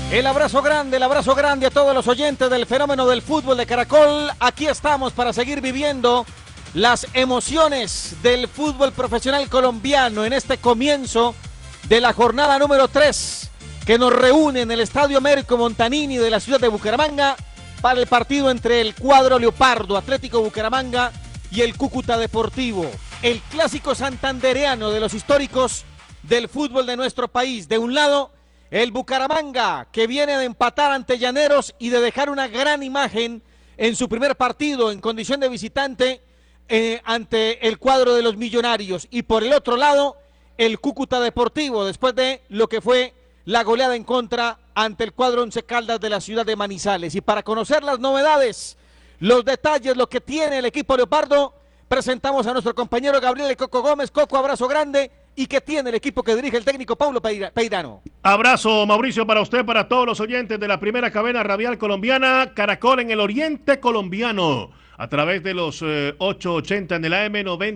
El abrazo grande a todos los oyentes del fenómeno del fútbol de Caracol. Aquí estamos para seguir viviendo las emociones del fútbol profesional colombiano en este comienzo de la jornada número 3 que nos reúne en el Estadio Américo Montanini de la ciudad de Bucaramanga para el partido entre el cuadro Leopardo, Atlético Bucaramanga y el Cúcuta Deportivo. El clásico santandereano de los históricos del fútbol de nuestro país. De un lado, el Bucaramanga, que viene de empatar ante Llaneros y de dejar una gran imagen en su primer partido en condición de visitante ante el cuadro de los Millonarios. Y por el otro lado, el Cúcuta Deportivo, después de lo que fue la goleada en contra ante el cuadro Once Caldas de la ciudad de Manizales. Y para conocer las novedades, los detalles, lo que tiene el equipo Leopardo, presentamos a nuestro compañero Gabriel Coco Gómez. Coco, abrazo grande. ¿Y qué tiene el equipo que dirige el técnico Paulo Peirano? Abrazo, Mauricio, para usted, para todos los oyentes de la primera cadena radial colombiana, Caracol en el oriente colombiano, a través de los 880 en el AM,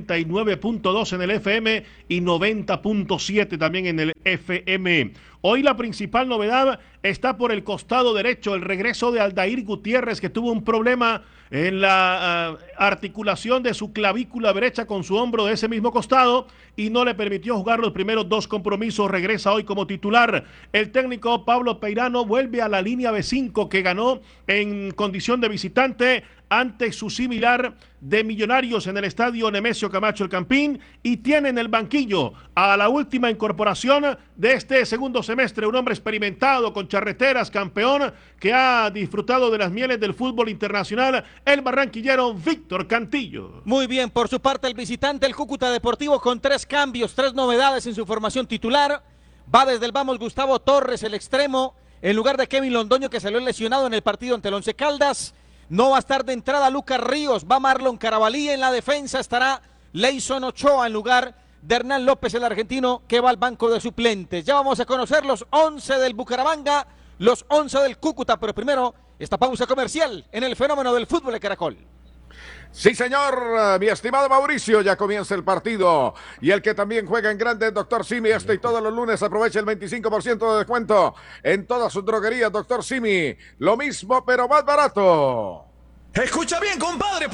99.2 en el FM y 90.7 también en el FM. Hoy la principal novedad está por el costado derecho, el regreso de Aldair Gutiérrez, que tuvo un problema en la articulación de su clavícula derecha con su hombro de ese mismo costado y no le permitió jugar los primeros 2 compromisos. Regresa hoy como titular. El técnico Paulo Peirano vuelve a la línea B5 que ganó en condición de visitante ante su similar de Millonarios en el estadio Nemesio Camacho El Campín, y tiene en el banquillo a la última incorporación de este segundo semestre, un hombre experimentado con charreteras, campeón, que ha disfrutado de las mieles del fútbol internacional, el barranquillero Víctor Cantillo. Muy bien, por su parte el visitante, el Cúcuta Deportivo, con 3 cambios, 3 novedades en su formación titular. Va desde el vamos Gustavo Torres, el extremo, en lugar de Kevin Londoño, que salió lesionado en el partido ante el Once Caldas. No va a estar de entrada Lucas Ríos, va Marlon Carabalí. En la defensa estará Leison Ochoa en lugar de Hernán López, el argentino, que va al banco de suplentes. Ya vamos a conocer los 11 del Bucaramanga, los 11 del Cúcuta, pero primero esta pausa comercial en el fenómeno del fútbol de Caracol. Sí, señor, mi estimado Mauricio, ya comienza el partido. Y el que también juega en grande es Dr. Simi. Y todos los lunes aprovecha el 25% de descuento en todas sus droguerías, Dr. Simi. Lo mismo, pero más barato. Escucha bien, compadre.